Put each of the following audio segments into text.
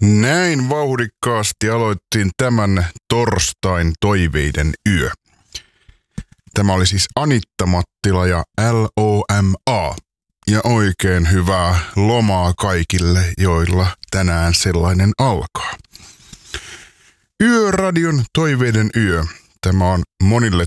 Näin vauhdikkaasti aloittiin tämän torstain toiveiden yö. Tämä oli siis Anitta Mattila ja LOMA. Ja oikein hyvää lomaa kaikille, joilla tänään sellainen alkaa. Yöradion toiveiden yö. Tämä on monille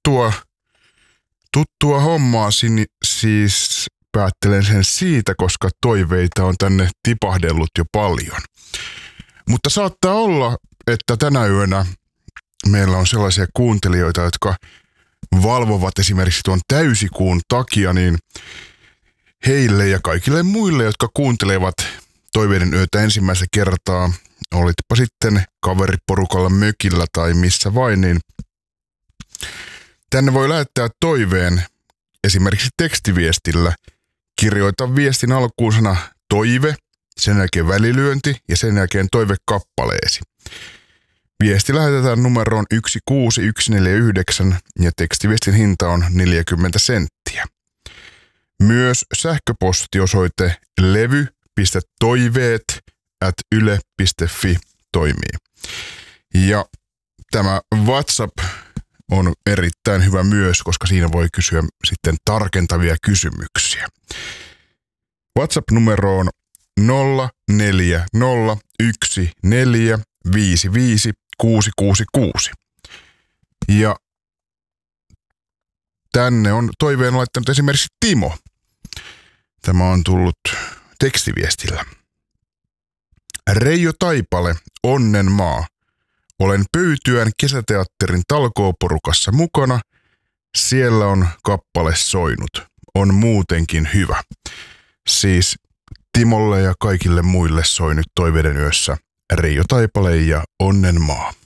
tuttua hommaa, siis päättelen sen siitä, koska toiveita on tänne tipahdellut jo paljon. Mutta saattaa olla, että tänä yönä meillä on sellaisia kuuntelijoita, jotka valvovat esimerkiksi tuon täysikuun takia, niin heille ja kaikille muille, jotka kuuntelevat toiveiden yötä ensimmäistä kertaa, olitpa sitten kaveriporukalla mökillä tai missä vain, niin tänne voi lähettää toiveen esimerkiksi tekstiviestillä. Kirjoita viestin alkuun sana toive, sen jälkeen välilyönti ja sen jälkeen toivekappaleesi. Viesti lähetetään numeroon 16149 ja tekstiviestin hinta on 40 senttiä. Myös sähköpostiosoite levy.toiveet@yle.fi toimii. Ja tämä WhatsApp on erittäin hyvä myös, koska siinä voi kysyä sitten tarkentavia kysymyksiä. WhatsApp-numero on 0401455666. Ja tänne on toiveen laittanut esimerkiksi Timo. Tämä on tullut tekstiviestillä. Reijo Taipale, Onnenmaa. Olen Pöytyän kesäteatterin talkooporukassa mukana. Siellä on kappale soinut. On muutenkin hyvä. Siis Timolle ja kaikille muille soi nyt toiveiden yössä Reijo Taipale ja Onnenmaa.